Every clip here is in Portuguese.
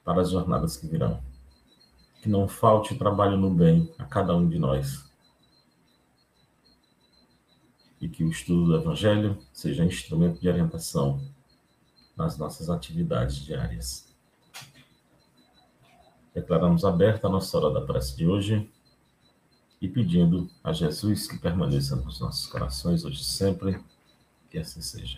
para as jornadas que virão. Que não falte trabalho no bem a cada um de nós. E que o estudo do Evangelho seja instrumento de orientação nas nossas atividades diárias. Declaramos aberta a nossa hora da prece de hoje e pedindo a Jesus que permaneça nos nossos corações hoje e sempre, que assim seja.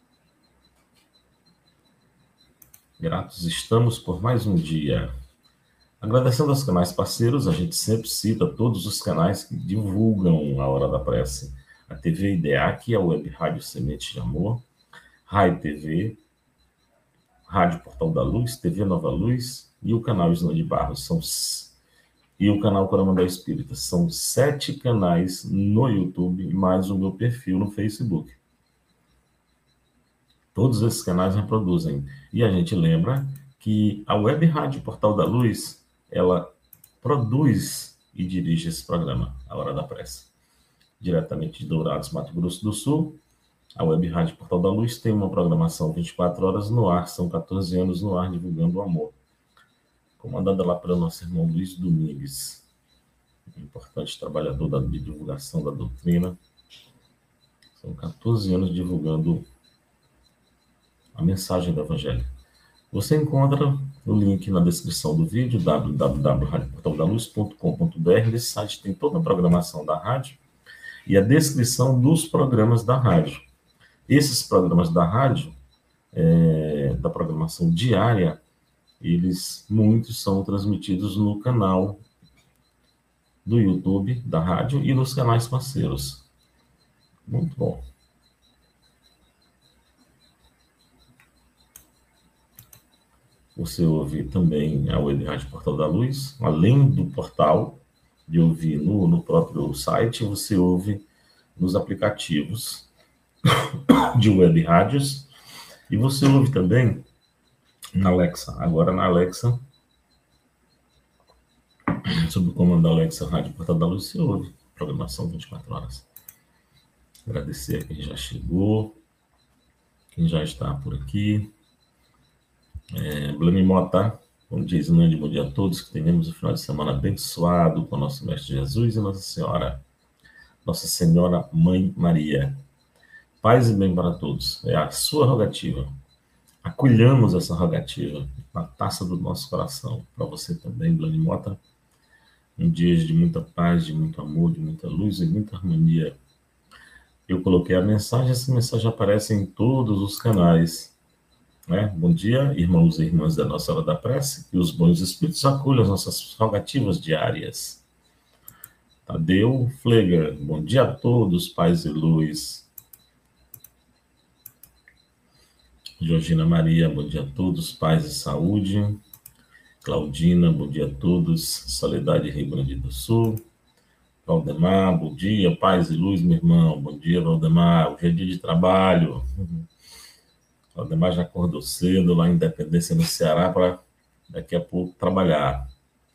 Gratos estamos por mais um dia. Agradecendo aos canais parceiros, a gente sempre cita todos os canais que divulgam a Hora da Prece. A TV IDEAC, a Web Rádio Semente de Amor, Rai TV, Rádio Portal da Luz, TV Nova Luz e o canal Isla de Barros. E o canal Coromandel Espírita. São 7 canais no YouTube, mais o meu perfil no Facebook. Todos esses canais reproduzem. E a gente lembra que a Web Rádio Portal da Luz, ela produz e dirige esse programa, A Hora da Prece. Diretamente de Dourados, Mato Grosso do Sul, a Web Rádio Portal da Luz tem uma programação 24 horas no ar, são 14 anos no ar, divulgando o amor. Comandada lá pelo nosso irmão Luiz Domingues, um importante trabalhador de divulgação da doutrina. São 14 anos divulgando a mensagem do Evangelho. Você encontra o link na descrição do vídeo, www.radioportaldaluz.com.br. Nesse site tem toda a programação da rádio e a descrição dos programas da rádio. Esses programas da rádio, da programação diária, muitos são transmitidos no canal do YouTube da rádio e nos canais parceiros. Muito bom. Você ouve também a Web Rádio Portal da Luz, além do portal, de ouvir no próprio site, você ouve nos aplicativos de web rádios, e você ouve também na Alexa. Agora na Alexa, sob o comando da Alexa Rádio Portal da Luz, você ouve programação 24 horas. Agradecer a quem já chegou, quem já está por aqui. Blane Mota, bom dia, Islândia, bom dia a todos, que tenhamos um final de semana abençoado com o nosso Mestre Jesus e Nossa Senhora Mãe Maria. Paz e bem para todos, é a sua rogativa. Acolhamos essa rogativa na taça do nosso coração. Para você também, Blane Mota, um dia de muita paz, de muito amor, de muita luz e muita harmonia. Eu coloquei a mensagem, essa mensagem aparece em todos os canais. Bom dia, irmãos e irmãs da nossa Hora da Prece, que os bons espíritos acolham as nossas rogativas diárias. Tadeu Fleger, bom dia a todos, paz e luz. Georgina Maria, bom dia a todos, paz e saúde. Claudina, bom dia a todos, Soledade, Rio Grande do Sul. Valdemar, bom dia, paz e luz, meu irmão. Bom dia, Valdemar, hoje é dia de trabalho. Valdemar já acordou cedo lá em Independência, no Ceará, para daqui a pouco trabalhar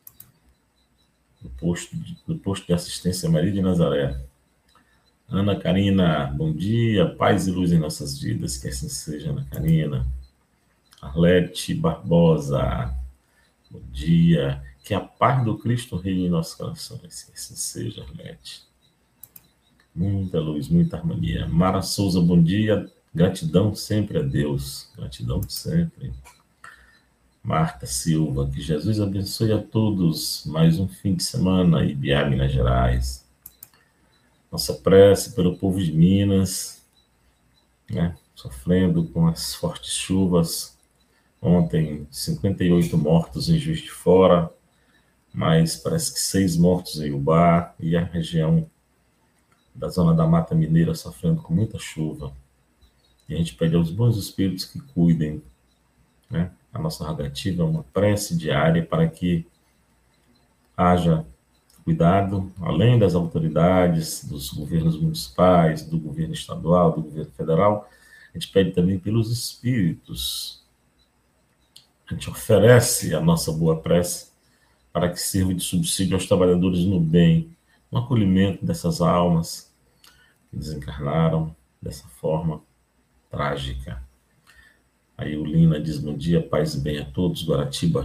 no posto de assistência Maria de Nazaré. Ana Karina, bom dia, paz e luz em nossas vidas, que assim seja, Ana Karina. Arlete Barbosa, bom dia, que a paz do Cristo reine em nossos corações, que assim seja, Arlete. Muita luz, muita harmonia. Mara Souza, bom dia, gratidão sempre a Deus, gratidão sempre. Marta Silva, que Jesus abençoe a todos, mais um fim de semana, Ibiá, Minas Gerais. Nossa prece pelo povo de Minas, sofrendo com as fortes chuvas. Ontem, 58 mortos em Juiz de Fora, mas parece que 6 mortos em Ubá, e a região da zona da Mata Mineira sofrendo com muita chuva. E a gente pede aos bons espíritos que cuidem. A nossa rogativa é uma prece diária para que haja cuidado, além das autoridades, dos governos municipais, do governo estadual, do governo federal. A gente pede também pelos espíritos. A gente oferece a nossa boa prece para que sirva de subsídio aos trabalhadores no bem, no acolhimento dessas almas que desencarnaram dessa forma trágica. Aí o Lina diz, bom dia, paz e bem a todos, Guaratiba,